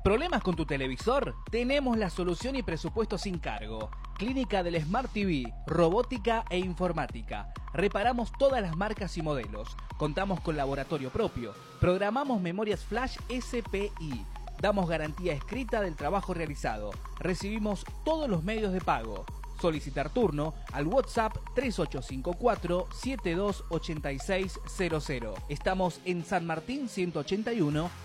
¿Problemas con tu televisor? Tenemos la solución y presupuesto sin cargo. Clínica del Smart TV, robótica e informática. Reparamos todas las marcas y modelos. Contamos con laboratorio propio. Programamos memorias flash SPI. Damos garantía escrita del trabajo realizado. Recibimos todos los medios de pago. Solicitar turno al WhatsApp 3854-728600. Estamos en San Martín 181,